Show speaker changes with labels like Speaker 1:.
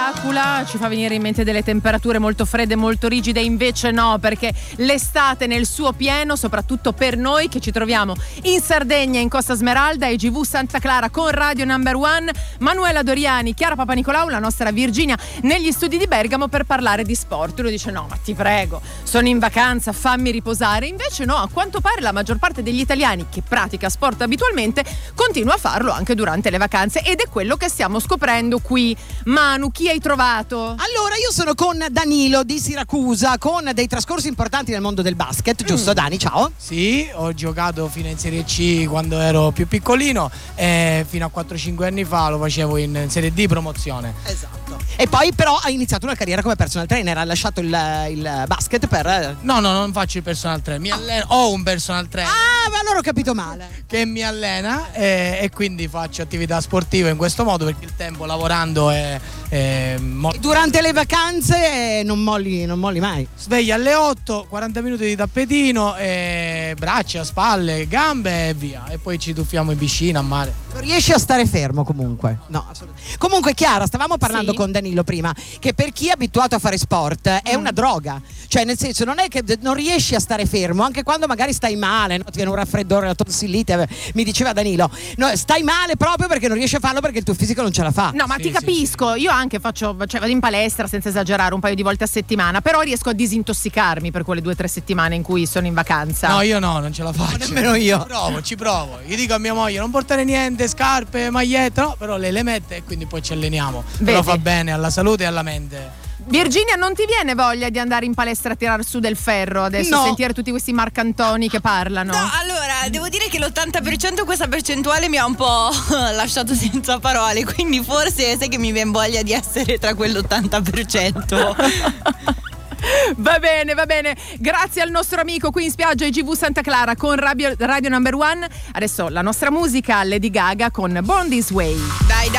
Speaker 1: Dracula ci fa venire in mente delle temperature molto fredde, molto rigide, invece no, perché l'estate nel suo pieno, soprattutto per noi che ci troviamo in Sardegna, in Costa Smeralda, e GV Santa Clara con Radio Number One, Manuela Doriani, Chiara Papanicolau, la nostra Virginia negli studi di Bergamo per parlare di sport. Uno dice no, ma ti prego, sono in vacanza, fammi riposare. Invece no, a quanto pare la maggior parte degli italiani che pratica sport abitualmente continua a farlo anche durante le vacanze, ed è quello che stiamo scoprendo qui. Manu, chi hai trovato?
Speaker 2: Allora, io sono con Danilo di Siracusa, con dei trascorsi importanti nel mondo del basket, giusto Dani? Ciao.
Speaker 3: Sì, ho giocato fino in Serie C quando ero più piccolino e fino a 4-5 anni fa lo facevo in Serie D promozione.
Speaker 2: Esatto. E poi però hai iniziato una carriera come personal trainer, hai lasciato il basket per...
Speaker 3: No, non faccio il personal trainer, ho un personal trainer.
Speaker 2: Ah, ma allora ho capito male.
Speaker 3: Che mi allena e quindi faccio attività sportive in questo modo, perché il tempo lavorando è
Speaker 2: durante le vacanze non molli mai.
Speaker 3: Sveglia alle 8, 40 minuti di tappetino, braccia, spalle, gambe e via, e poi ci tuffiamo in piscina, a mare.
Speaker 2: Non riesci a stare fermo comunque? No, assolutamente. Comunque Chiara, stavamo parlando con Danilo prima che per chi è abituato a fare sport è una droga, cioè nel senso non è che non riesci a stare fermo anche quando magari stai male, no? Ti viene un raffreddore, la tonsillite, mi diceva Danilo, no, stai male proprio perché non riesci a farlo perché il tuo fisico non ce la fa.
Speaker 1: No, ma ti capisco, io anche vado in palestra senza esagerare un paio di volte a settimana, però riesco a disintossicarmi per quelle 2 o 3 settimane in cui sono in vacanza.
Speaker 3: No, io non ce la faccio.
Speaker 2: Nemmeno io.
Speaker 3: Ci provo. Io dico a mia moglie non portare niente, scarpe, magliette, no, però lei le mette e quindi poi ci alleniamo. Però fa bene alla salute e alla mente.
Speaker 1: Virginia, non ti viene voglia di andare in palestra a tirar su del ferro adesso? No. Sentire tutti questi marcantoni che parlano?
Speaker 4: No, allora, devo dire che l'80% questa percentuale mi ha un po' lasciato senza parole, quindi forse sai che mi viene voglia di essere tra quell'80%.
Speaker 1: Va bene, grazie al nostro amico qui in spiaggia IGV Santa Clara con Radio Number One. Adesso la nostra musica, Lady Gaga con Born This Way.
Speaker 4: Dai.